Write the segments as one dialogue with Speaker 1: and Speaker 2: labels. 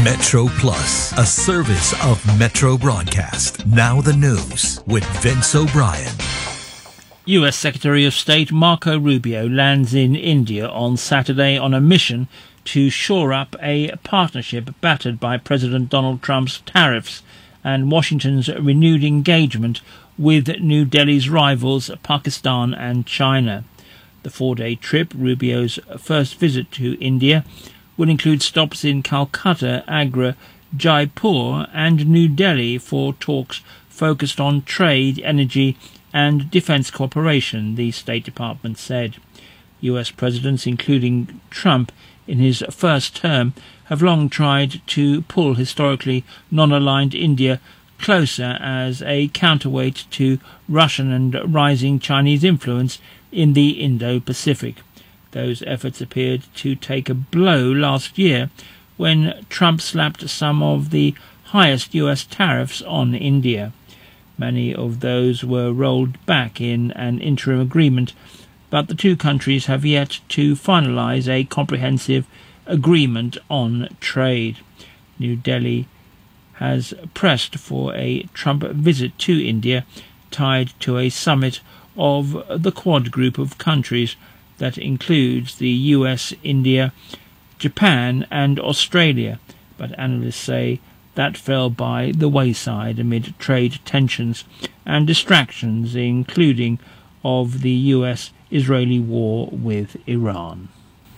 Speaker 1: Metro Plus, a service of Metro Broadcast. Now the news with Vince O'Brien.
Speaker 2: US Secretary of State Marco Rubio lands in India on Saturday on a mission to shore up a partnership battered by President Donald Trump's tariffs and Washington's renewed engagement with New Delhi's rivals Pakistan and China. The four-day trip, Rubio's first visit to India, will include stops in Calcutta, Agra, Jaipur and New Delhi for talks focused on trade, energy and defence cooperation, the State Department said. US presidents, including Trump in his first term, have long tried to pull historically non-aligned India closer as a counterweight to Russian and rising Chinese influence in the Indo-Pacific. Those efforts appeared to take a blow last year when Trump slapped some of the highest US tariffs on India. Many of those were rolled back in an interim agreement, but the two countries have yet to finalize a comprehensive agreement on trade. New Delhi has pressed for a Trump visit to India tied to a summit of the Quad group of countries that includes the US, India, Japan and Australia, but analysts say that fell by the wayside amid trade tensions and distractions, including of the US-Israeli war with Iran.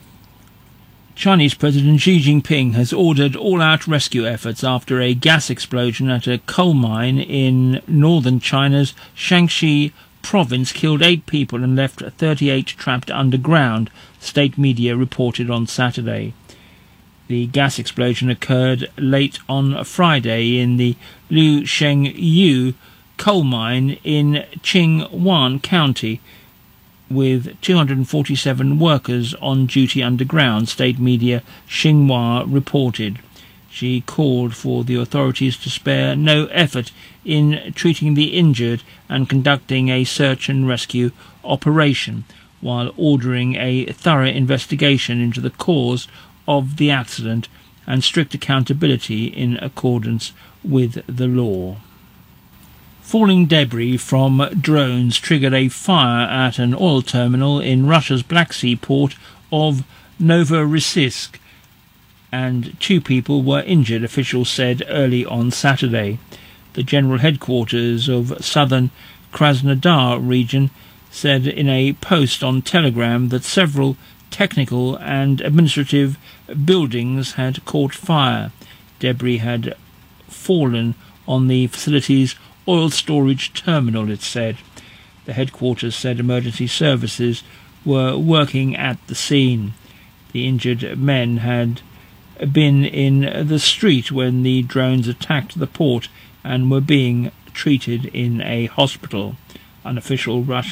Speaker 2: Chinese President Xi Jinping has ordered all-out rescue efforts after a gas explosion at a coal mine in northern China's Shaanxi province killed 8 people and left 38 trapped underground, state media reported on Saturday. The gas explosion occurred late on Friday in the Liu Shengyu coal mine in Qingwan County, with 247 workers on duty underground, state media Xinhua reported. She called for the authorities to spare no effort in treating the injured and conducting a search and rescue operation, while ordering a thorough investigation into the cause of the accident and strict accountability in accordance with the law. Falling debris from drones triggered a fire at an oil terminal in Russia's Black Sea port of Novorossiysk, and 2 people were injured, officials said early on Saturday. The general headquarters of southern Krasnodar region said in a post on Telegram that several technical and administrative buildings had caught fire. Debris had fallen on the facility's oil storage terminal, it said. The headquarters said emergency services were working at the scene. The injured men had been in the street when the drones attacked the port and were being treated in a hospital. Unofficial Russian